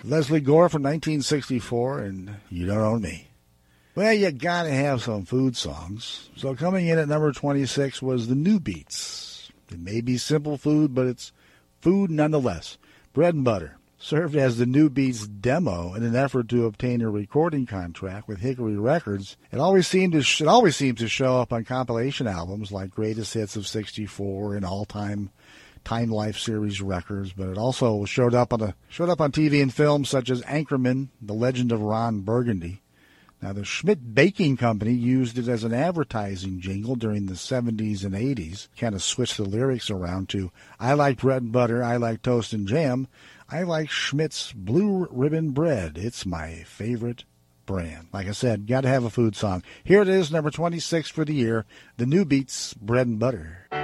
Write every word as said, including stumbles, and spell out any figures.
Leslie Gore from nineteen sixty-four, and You Don't Own Me. Well, you gotta have some food songs. So coming in at number twenty-six was the New Beats. It may be simple food, but it's food nonetheless. Bread and Butter served as the New Beats demo in an effort to obtain a recording contract with Hickory Records. It always seemed to sh- it always seems to show up on compilation albums like Greatest Hits of sixty-four and All Time Time Life series records, but it also showed up on a showed up on T V and film such as Anchorman, The Legend of Ron Burgundy. Now, the Schmidt Baking Company used it as an advertising jingle during the seventies and eighties. Kind of switched the lyrics around to, I like bread and butter, I like toast and jam, I like Schmidt's Blue Ribbon Bread. It's my favorite brand. Like I said, got to have a food song. Here it is, number twenty-six for the year, the New Beats, Bread and Butter.